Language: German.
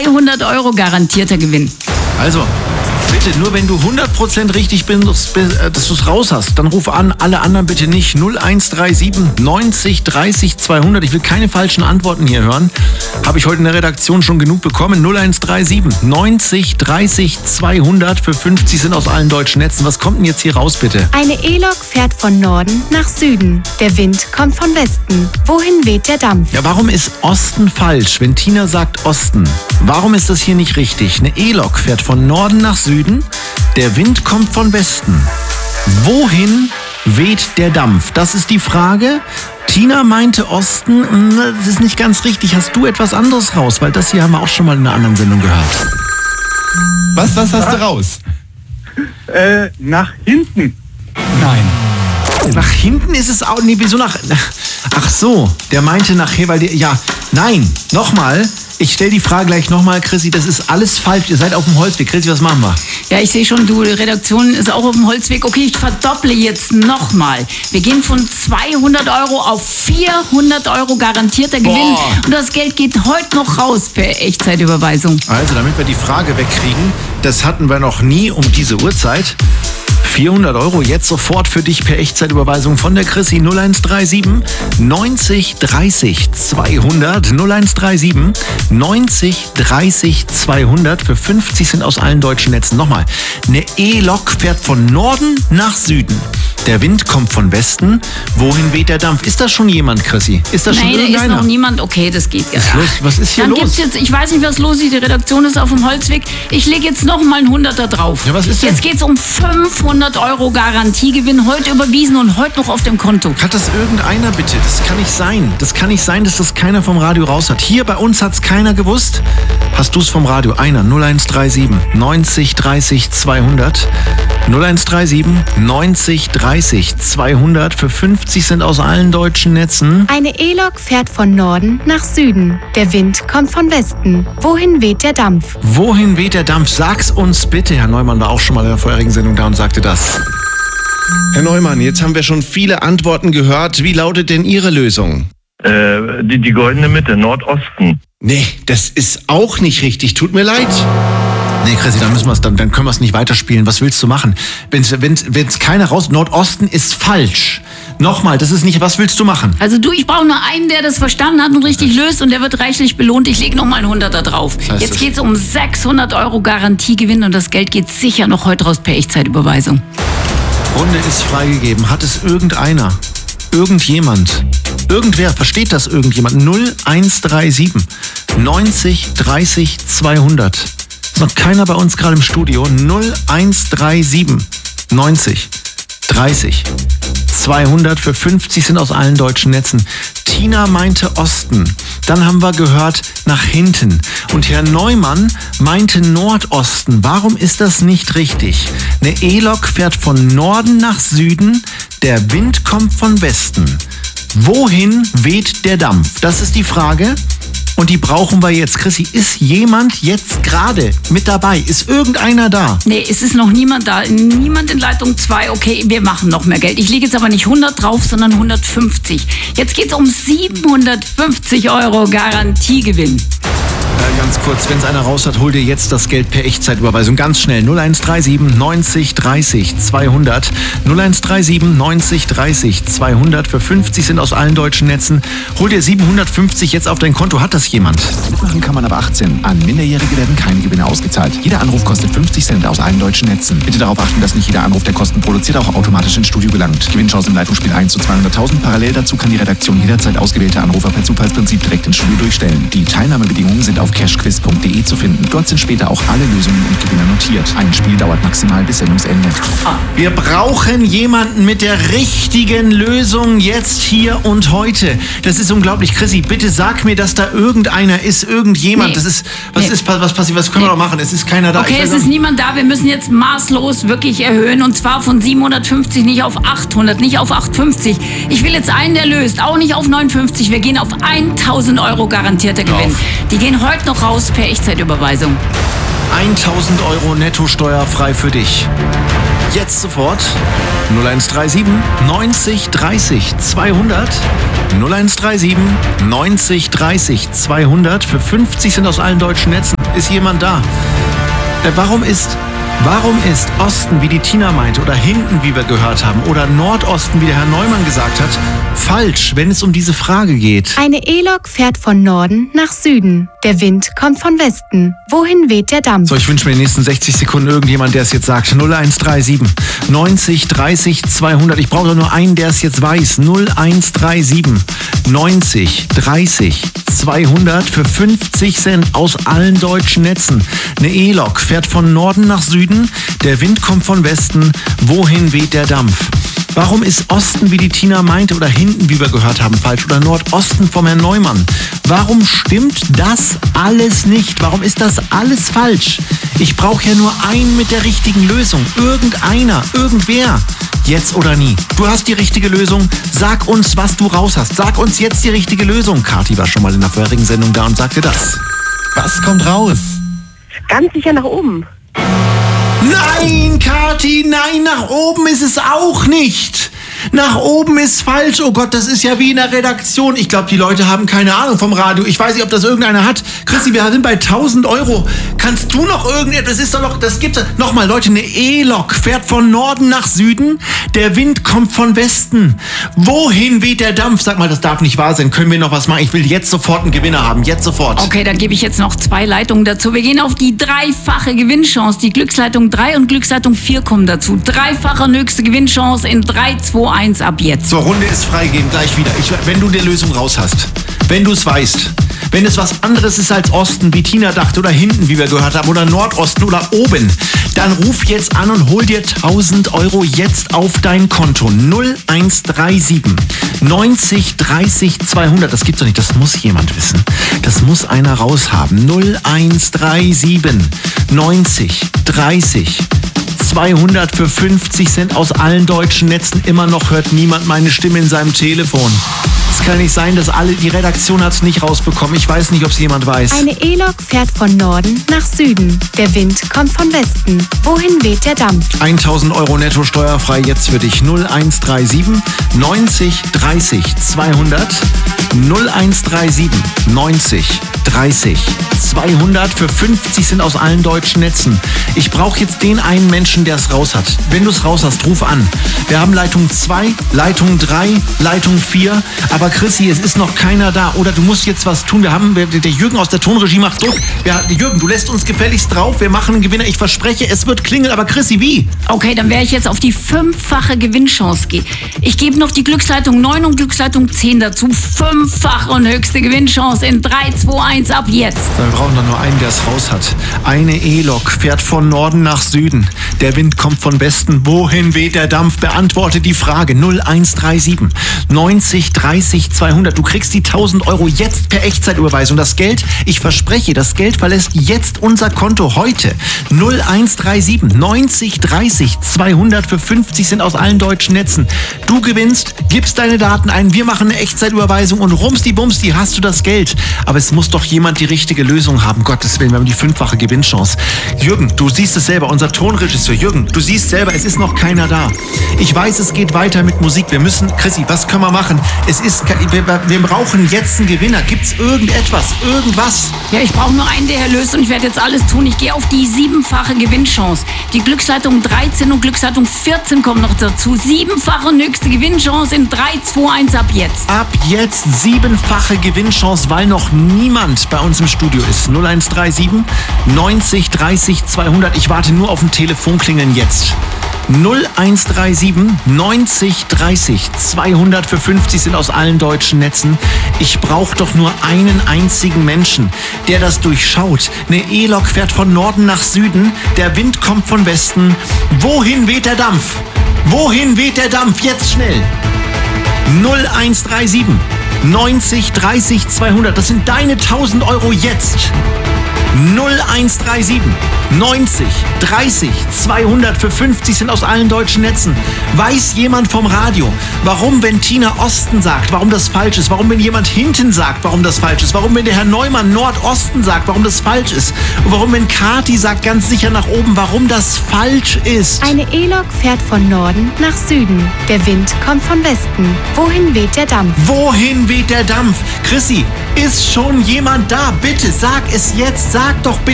200 € garantierter Gewinn. Also, bitte, nur wenn du 100% richtig bist, dass du es raus hast, dann ruf an, alle anderen bitte nicht. 0137 90 30 200. Ich will keine falschen Antworten hier hören. Habe ich heute in der Redaktion schon genug bekommen. 0137 90 30 200 für 50 sind aus allen deutschen Netzen. Was kommt denn jetzt hier raus, bitte? Eine E-Lok fährt von Norden nach Süden. Der Wind kommt von Westen. Wohin weht der Dampf? Ja, warum ist Osten falsch, wenn Tina sagt Osten? Warum ist das hier nicht richtig? Eine E-Lok fährt von Norden nach Süden. Der Wind kommt von Westen. Wohin weht der Dampf? Das ist die Frage. Tina meinte Osten. Das ist nicht ganz richtig. Hast du etwas anderes raus? Weil das hier haben wir auch schon mal in einer anderen Sendung gehört. Was hast du raus? Nach hinten. Nein. Nach hinten ist es auch. Nee, wieso nach. Ach so, der meinte nachher, weil der. Ja, nein, nochmal. Ich stelle die Frage gleich nochmal, Chrissy, das ist alles falsch. Ihr seid auf dem Holzweg. Chrissy, was machen wir? Ja, ich sehe schon, die Redaktion ist auch auf dem Holzweg. Okay, ich verdopple jetzt nochmal. Wir gehen von 200 € auf 400 € garantierter Gewinn. Und das Geld geht heute noch raus per Echtzeitüberweisung. Also, damit wir die Frage wegkriegen, das hatten wir noch nie um diese Uhrzeit. 400 € jetzt sofort für dich per Echtzeitüberweisung von der Chrissy. 0137 90 30 200. 0137 90 30 200 für 50 sind aus allen deutschen Netzen. Nochmal, eine E-Lok fährt von Norden nach Süden. Der Wind kommt von Westen. Wohin weht der Dampf? Ist das schon jemand, Chrissy? Ist das schon irgendeiner? Nein, da ist noch niemand. Okay, das geht gar nicht. Was ist hier Dann los? Gibt's jetzt, ich weiß nicht, was los ist. Die Redaktion ist auf dem Holzweg. Ich lege jetzt noch mal einen 100er drauf. Ja, was ist denn? Jetzt geht's um 500 € Garantiegewinn. Heute überwiesen und heute noch auf dem Konto. Hat das irgendeiner bitte? Das kann nicht sein. Das kann nicht sein, dass das keiner vom Radio raus hat. Hier bei uns hat's keiner gewusst. Hast du's vom Radio? Einer. 0137 90 30 200. 0137 90 30 200 für 50 sind aus allen deutschen Netzen. Eine E-Lok fährt von Norden nach Süden. Der Wind kommt von Westen. Wohin weht der Dampf? Wohin weht der Dampf? Sag's uns bitte. Herr Neumann war auch schon mal in der vorherigen Sendung da und sagte das. Herr Neumann, jetzt haben wir schon viele Antworten gehört. Wie lautet denn Ihre Lösung? Die goldene Mitte, Nordosten. Nee, das ist auch nicht richtig. Tut mir leid. Nee, Chrissy, dann können wir es nicht weiterspielen. Was willst du machen? Wenn's keiner raus... Nordosten ist falsch. Nochmal, das ist nicht... Was willst du machen? Also ich brauche nur einen, der das verstanden hat und richtig löst und der wird reichlich belohnt. Ich lege nochmal einen 100er drauf. Das heißt, jetzt geht's um 600 € Garantiegewinn und das Geld geht sicher noch heute raus per Echtzeitüberweisung. Runde ist freigegeben. Hat es irgendeiner? Irgendjemand? Irgendwer? Versteht das irgendjemand? 0137 90 30 200. Ist noch keiner bei uns gerade im Studio. 0137 90 30 200 für 50 sind aus allen deutschen Netzen. Tina meinte Osten. Dann haben wir gehört nach hinten. Und Herr Neumann meinte Nordosten. Warum ist das nicht richtig? Eine E-Lok fährt von Norden nach Süden. Der Wind kommt von Westen. Wohin weht der Dampf? Das ist die Frage. Und die brauchen wir jetzt. Chrissy, ist jemand jetzt gerade mit dabei? Ist irgendeiner da? Nee, es ist noch niemand da. Niemand in Leitung 2. Okay, wir machen noch mehr Geld. Ich lege jetzt aber nicht 100 drauf, sondern 150. Jetzt geht's um 750 € Garantiegewinn. Ganz kurz, wenn es einer raus hat, hol dir jetzt das Geld per Echtzeitüberweisung. Ganz schnell. 0137 90 30 200. 0137 90 30 200 für 50 sind aus allen deutschen Netzen. Hol dir 750 jetzt auf dein Konto. Hat das jemand? Mitmachen kann man aber 18. An Minderjährige werden keine Gewinne ausgezahlt. Jeder Anruf kostet 50 Cent aus allen deutschen Netzen. Bitte darauf achten, dass nicht jeder Anruf, der Kosten produziert, auch automatisch ins Studio gelangt. Gewinnchance im Leitungsspiel 1 zu 200.000. Parallel dazu kann die Redaktion jederzeit ausgewählte Anrufer per Zufallsprinzip direkt ins Studio durchstellen. Die Teilnahmebedingungen sind auf cashquiz.de zu finden. Dort sind später auch alle Lösungen und Gewinner notiert. Ein Spiel dauert maximal bis Sendungsende. Wir brauchen jemanden mit der richtigen Lösung jetzt, hier und heute. Das ist unglaublich. Chrissy, bitte sag mir, dass da irgendeiner ist, irgendjemand. Nee. Was passiert? Was können wir noch machen? Es ist keiner da. Okay, es ist niemand da. Wir müssen jetzt maßlos wirklich erhöhen und zwar von 750 nicht auf 800, nicht auf 850. Ich will jetzt einen, der löst. Auch nicht auf 59. Wir gehen auf 1.000 € garantierter Gewinn. Die gehen heute noch raus per Echtzeitüberweisung. 1.000 € netto steuerfrei für dich. Jetzt sofort 0137 90 30 200. 0137 90 30 200 für 50 sind aus allen deutschen Netzen. Ist jemand da? Warum ist Osten, wie die Tina meinte, oder hinten, wie wir gehört haben, oder Nordosten, wie der Herr Neumann gesagt hat, falsch, wenn es um diese Frage geht? Eine E-Lok fährt von Norden nach Süden. Der Wind kommt von Westen. Wohin weht der Dampf? So, ich wünsche mir in den nächsten 60 Sekunden irgendjemand, der es jetzt sagt. 0137 90 30 200. Ich brauche nur einen, der es jetzt weiß. 0137 90 30 200 für 50 Cent aus allen deutschen Netzen. Eine E-Lok fährt von Norden nach Süden. Der Wind kommt von Westen. Wohin weht der Dampf? Warum ist Osten, wie die Tina meinte, oder hinten, wie wir gehört haben, falsch, oder Nordosten vom Herrn Neumann? Warum stimmt das alles nicht? Warum ist das alles falsch? Ich brauche ja nur einen mit der richtigen Lösung. Irgendeiner, irgendwer. Jetzt oder nie. Du hast die richtige Lösung. Sag uns, was du raus hast. Sag uns jetzt die richtige Lösung. Kathi war schon mal in der vorherigen Sendung da und sagte das. Was kommt raus? Ganz sicher nach oben. Nein, Kathi, nein, nach oben ist es auch nicht. Nach oben ist falsch. Oh Gott, das ist ja wie in der Redaktion. Ich glaube, die Leute haben keine Ahnung vom Radio. Ich weiß nicht, ob das irgendeiner hat. Christi, wir sind bei 1.000 Euro. Kannst du noch irgendetwas? Das ist doch noch, das gibt's. Nochmal, Leute, eine E-Lok fährt von Norden nach Süden. Der Wind kommt von Westen. Wohin weht der Dampf? Sag mal, das darf nicht wahr sein. Können wir noch was machen? Ich will jetzt sofort einen Gewinner haben. Jetzt sofort. Okay, dann gebe ich jetzt noch 2 Leitungen dazu. Wir gehen auf die dreifache Gewinnchance. Die Glücksleitung 3 und Glücksleitung 4 kommen dazu. Dreifache höchste Gewinnchance in 3, 2, 1 ab jetzt. So, Runde ist freigegeben, gleich wieder. Wenn du die Lösung raus hast, wenn du es weißt, wenn es was anderes ist als Osten, wie Tina dachte, oder hinten, wie wir gehört haben, oder Nordosten oder oben, dann ruf jetzt an und hol dir 1.000 Euro jetzt auf dein Konto. 0137 90 30 200. Das gibt's doch nicht, das muss jemand wissen. Das muss einer raushaben. 0137 90 30 200 für 50 Cent aus allen deutschen Netzen. Immer noch hört niemand meine Stimme in seinem Telefon. Es kann nicht sein, dass die Redaktion hat es nicht rausbekommen. Ich weiß nicht, ob es jemand weiß. Eine E-Lok fährt von Norden nach Süden. Der Wind kommt von Westen. Wohin weht der Dampf? 1.000 Euro netto steuerfrei jetzt für dich. 0137 90 30 200. 0137 90 30 200 für 50 Cent aus allen deutschen Netzen. Ich brauche jetzt den einen Menschen, der es raus hat. Wenn du es raus hast, ruf an. Wir haben Leitung 2, Leitung 3, Leitung 4. Aber Chrissy, es ist noch keiner da. Oder du musst jetzt was tun. Der Jürgen aus der Tonregie macht Druck. Jürgen, du lässt uns gefälligst drauf. Wir machen einen Gewinner. Ich verspreche, es wird klingeln. Aber Chrissy, wie? Okay, dann werde ich jetzt auf die 5-fache Gewinnchance gehen. Ich gebe noch die Glücksleitung 9 und Glücksleitung 10 dazu. 5-fache und höchste Gewinnchance in 3, 2, 1 ab jetzt. Wir brauchen doch nur einen, der es raus hat. Eine E-Lok fährt von Norden nach Süden. Der Wind kommt von Westen. Wohin weht der Dampf? Beantworte die Frage. 0137 90 30 200. Du kriegst die 1.000 Euro jetzt per Echtzeitüberweisung. Das Geld, ich verspreche, das Geld verlässt jetzt unser Konto heute. 0137 90 30 200 für 50 Cent aus allen deutschen Netzen. Du gewinnst, gibst deine Daten ein, wir machen eine Echtzeitüberweisung und rumsdi-bumsdi hast du das Geld. Aber es muss doch jemand die richtige Lösung haben. Gottes Willen, wir haben die 5-fache Gewinnchance. Jürgen, du siehst es selber, unser Tonregisseur. Jürgen, du siehst selber, es ist noch keiner da. Ich weiß, es geht weiter mit Musik. Wir müssen, Chrissy, was können wir machen? Wir brauchen jetzt einen Gewinner. Gibt's irgendetwas? Irgendwas? Ja, ich brauche nur einen, der löst und ich werde jetzt alles tun. Ich gehe auf die 7-fache Gewinnchance. Die Glücksleitung 13 und Glücksleitung 14 kommen noch dazu. 7-fache und höchste Gewinnchance in 3, 2, 1 ab jetzt. Ab jetzt 7-fache Gewinnchance, weil noch niemand bei uns im Studio ist. 0137 90 30 200. Ich warte nur auf ein Telefonklingeln jetzt. 0137 90 30 200 für 50 sind aus allen deutschen Netzen. Ich brauche doch nur einen einzigen Menschen, der das durchschaut. Eine E-Lok fährt von Norden nach Süden. Der Wind kommt von Westen. Wohin weht der Dampf? Wohin weht der Dampf? Jetzt schnell. 0137 90 30 200. Das sind deine 1.000 Euro jetzt. 0137 90 30 200 für 50 sind aus allen deutschen Netzen. Weiß jemand vom Radio, warum, wenn Tina Osten sagt, warum das falsch ist? Warum, wenn jemand hinten sagt, warum das falsch ist? Warum, wenn der Herr Neumann Nordosten sagt, warum das falsch ist? Und warum, wenn Kathi sagt, ganz sicher nach oben, warum das falsch ist? Eine E-Lok fährt von Norden nach Süden. Der Wind kommt von Westen. Wohin weht der Dampf? Wohin weht der Dampf? Chrissy, ist schon jemand da? Bitte, sag es jetzt. Sag doch